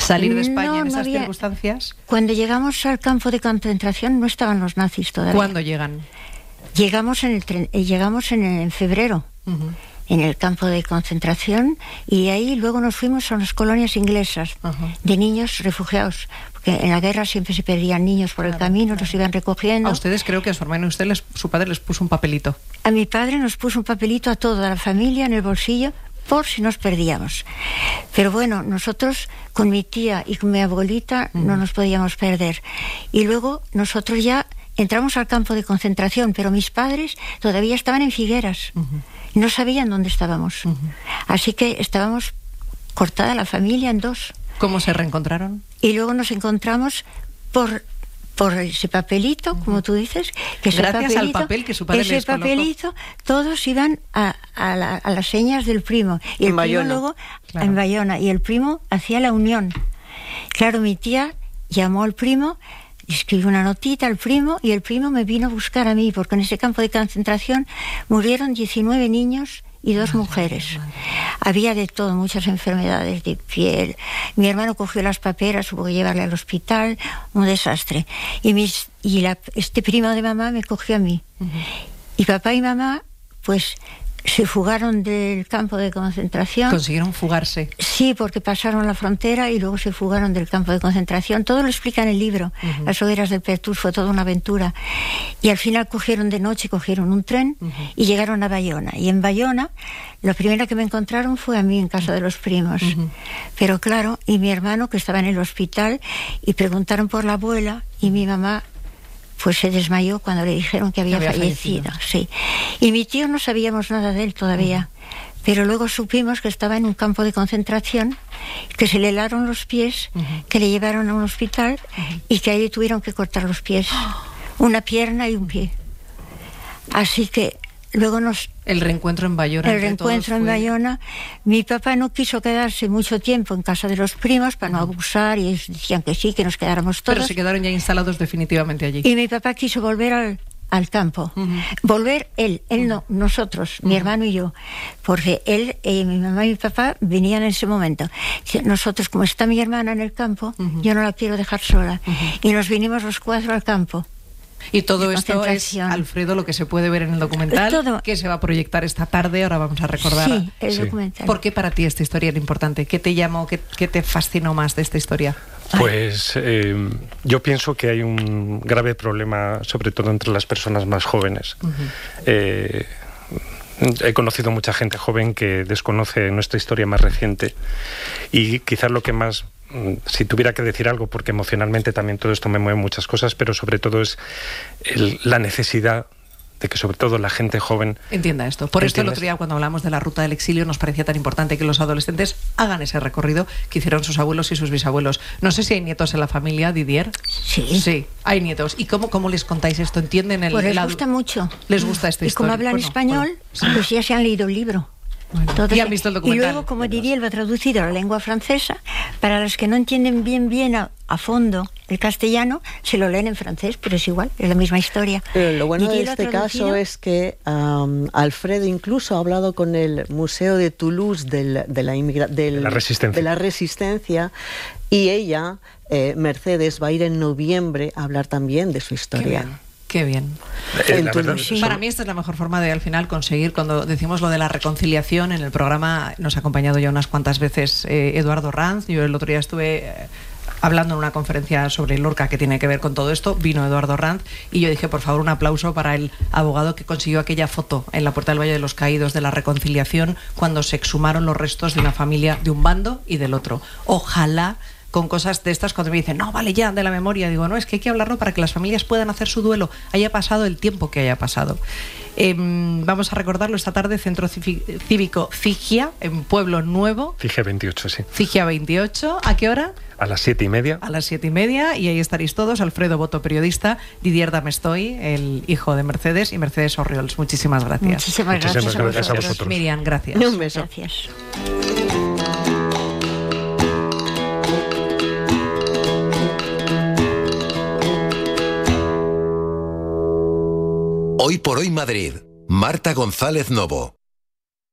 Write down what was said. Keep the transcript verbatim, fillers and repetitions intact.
salir de España no, en no esas había... circunstancias? Cuando llegamos al campo de concentración no estaban los nazis todavía. ¿Cuándo llegan? Llegamos en, el tren... llegamos en, en febrero. Uh-huh. En el campo de concentración, y ahí luego nos fuimos a las colonias inglesas, uh-huh, de niños refugiados, porque en la guerra siempre se perdían niños por el claro, camino, claro. Los iban recogiendo. A ustedes creo que a su hermano y usted les, su padre les puso un papelito. A mi padre nos puso un papelito a toda la familia en el bolsillo por si nos perdíamos. Pero bueno, nosotros con mi tía y con mi abuelita uh-huh, no nos podíamos perder. Y luego nosotros ya entramos al campo de concentración, pero mis padres todavía estaban en Figueras. Uh-huh. No sabían dónde estábamos. Uh-huh. Así que estábamos cortada la familia en dos. ¿Cómo se reencontraron? Y luego nos encontramos por, por ese papelito, uh-huh, como tú dices. Que ese Gracias papelito, al papel que su padre ese les colocó. Papelito, todos iban a, a, la, a las señas del primo. Y el en primo Bayona. luego Claro. en Bayona. Y el primo hacía la unión. Claro, mi tía llamó al primo, escribió una notita al primo, y el primo me vino a buscar a mí, porque en ese campo de concentración murieron diecinueve niños y dos madre, mujeres. Madre. Había de todo, muchas enfermedades de piel. Mi hermano cogió las paperas, hubo que llevarle al hospital, un desastre. Y, mis, y la, este primo de mamá me cogió a mí. Uh-huh. Y papá y mamá, pues, se fugaron del campo de concentración. ¿Consiguieron fugarse? Sí, porque pasaron la frontera y luego se fugaron del campo de concentración. Todo lo explica en el libro. Uh-huh. Las hogueras del Pertús, fue toda una aventura. Y al final cogieron de noche, cogieron un tren, uh-huh, y llegaron a Bayona. Y en Bayona, lo primero que me encontraron fue a mí en casa de los primos. Uh-huh. Pero claro, y mi hermano que estaba en el hospital, y preguntaron por la abuela, y mi mamá pues se desmayó cuando le dijeron que había, había fallecido. fallecido. Sí. Y mi tío no sabíamos nada de él todavía, uh-huh, pero luego supimos que estaba en un campo de concentración, que se le helaron los pies, uh-huh, que le llevaron a un hospital, uh-huh, y que ahí le tuvieron que cortar los pies, una pierna y un pie. Así que luego nos... El reencuentro en Bayona. El reencuentro en fue... Bayona. Mi papá no quiso quedarse mucho tiempo en casa de los primos para no abusar, y ellos decían que sí, que nos quedáramos todos. Pero se quedaron ya instalados definitivamente allí. Y mi papá quiso volver al, al campo. Uh-huh. Volver él, él no, nosotros, uh-huh, mi hermano y yo. Porque él, eh, mi mamá y mi papá venían en ese momento. Nosotros, como está mi hermana en el campo, uh-huh, yo no la quiero dejar sola. Uh-huh. Y nos vinimos los cuatro al campo. Y todo esto es, Alfredo, lo que se puede ver en el documental, todo, que se va a proyectar esta tarde. Ahora vamos a recordar. Sí, el sí. documental. ¿Por qué para ti esta historia era importante? ¿Qué te llamó, qué, qué te fascinó más de esta historia? Pues eh, yo pienso que hay un grave problema, sobre todo entre las personas más jóvenes. Uh-huh. Eh, he conocido mucha gente joven que desconoce nuestra historia más reciente, y quizás lo que más... si tuviera que decir algo, porque emocionalmente también todo esto me mueve muchas cosas, pero sobre todo es el, la necesidad de que sobre todo la gente joven entienda esto. Por esto el otro día, cuando hablamos de la ruta del exilio, nos parecía tan importante que los adolescentes hagan ese recorrido que hicieron sus abuelos y sus bisabuelos. No sé si hay nietos en la familia, Didier. Sí. Sí, hay nietos. ¿Y cómo, cómo les contáis esto? ¿Entienden el...? Pues les el gusta mucho. Les gusta esta y historia. Y como hablan bueno, español, bueno, pues ya se han leído el libro. Bueno, Entonces, y han visto el documental. Y luego, como Didier lo ha traducido a la lengua francesa, para los que no entienden bien bien a, a fondo el castellano, se lo leen en francés, pero es igual, es la misma historia. Pero lo bueno Didier de este lo traducido... caso es que um, Alfredo incluso ha hablado con el Museo de Toulouse del, de, la inmigra- del, de, la resistencia. de la Resistencia, y ella, eh, Mercedes, va a ir en noviembre a hablar también de su historia. Qué bien. Eh, la verdad, sí. Para mí esta es la mejor forma de al final conseguir, cuando decimos lo de la reconciliación, en el programa nos ha acompañado ya unas cuantas veces eh, Eduardo Ranz. Yo el otro día estuve eh, hablando en una conferencia sobre Lorca que tiene que ver con todo esto, vino Eduardo Ranz y yo dije, por favor, un aplauso para el abogado que consiguió aquella foto en la Puerta del Valle de los Caídos de la reconciliación, cuando se exhumaron los restos de una familia de un bando y del otro. Ojalá con cosas de estas, cuando me dicen, no, vale ya, de la memoria, digo, no, es que hay que hablarlo para que las familias puedan hacer su duelo, haya pasado el tiempo que haya pasado. Eh, vamos a recordarlo esta tarde, Centro Cívico Figia, en Pueblo Nuevo. Figia veintiocho, sí. Figia veintiocho, ¿a qué hora? A las siete y media. A las siete y media, y ahí estaréis todos, Alfredo Boto, periodista, Didier Damestoy, el hijo de Mercedes, y Mercedes Orriols. Muchísimas gracias. Muchísimas gracias, Muchísimas a, gracias vosotros. a vosotros. Miriam, gracias. Un beso. Gracias. Hoy por hoy Madrid. Marta González Novo.